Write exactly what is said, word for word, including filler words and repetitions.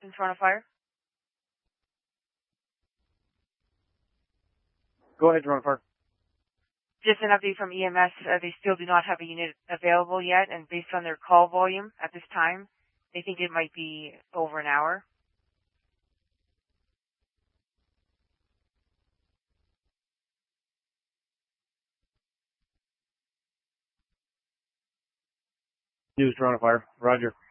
in Toronto Fire. Go ahead, Toronto Fire. Just an update from E M S. Uh, they still do not have a unit available yet, and based on their call volume at this time, they think it might be over an hour. News, Toronto Fire. Roger.